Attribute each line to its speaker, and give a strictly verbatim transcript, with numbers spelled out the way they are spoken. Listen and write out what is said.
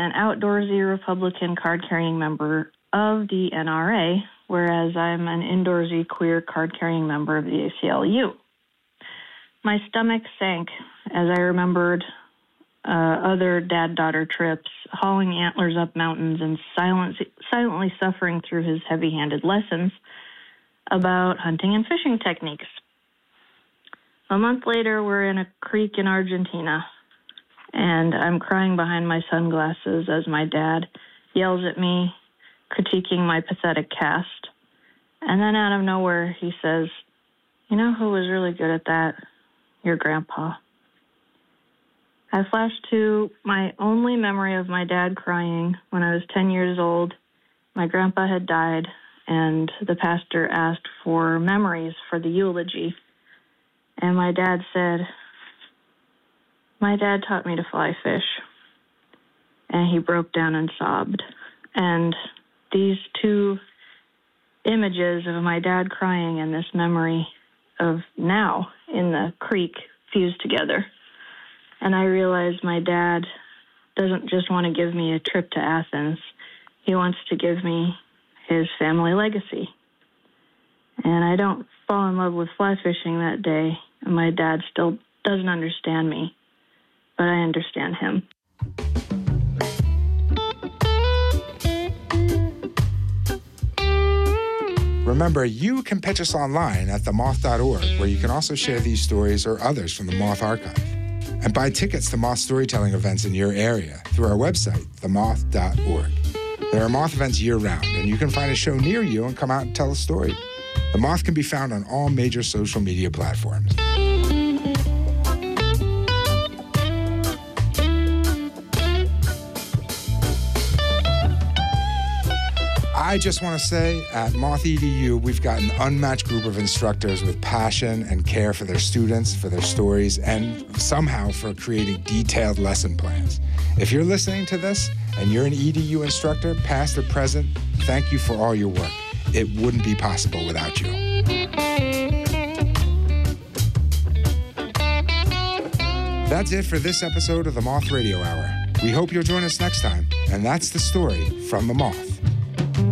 Speaker 1: an outdoorsy Republican card-carrying member of the N R A, whereas I'm an indoorsy queer card-carrying member of the A C L U. My stomach sank as I remembered uh, other dad-daughter trips, hauling antlers up mountains and silent, silently suffering through his heavy-handed lessons about hunting and fishing techniques. A month later, we're in a creek in Argentina, and I'm crying behind my sunglasses as my dad yells at me, critiquing my pathetic cast. And then out of nowhere, he says, "You know who was really good at that? Your grandpa." I flashed to my only memory of my dad crying when I was ten years old. My grandpa had died, and the pastor asked for memories for the eulogy. And my dad said, "My dad taught me to fly fish." And he broke down and sobbed. And these two images of my dad crying and this memory of now in the creek fused together. And I realized my dad doesn't just want to give me a trip to Athens. He wants to give me his family legacy. And I don't fall in love with fly fishing that day. And my dad still doesn't understand me, but I understand him.
Speaker 2: Remember, you can pitch us online at the moth dot org, where you can also share these stories or others from the Moth Archive. And buy tickets to Moth storytelling events in your area through our website, the moth dot org. There are Moth events year-round, and you can find a show near you and come out and tell a story. The Moth can be found on all major social media platforms. I just want to say, at Moth E D U, we've got an unmatched group of instructors with passion and care for their students, for their stories, and somehow for creating detailed lesson plans. If you're listening to this and you're an E D U instructor, past or present, thank you for all your work. It wouldn't be possible without you. That's it for this episode of the Moth Radio Hour. We hope you'll join us next time, and that's the story from the Moth.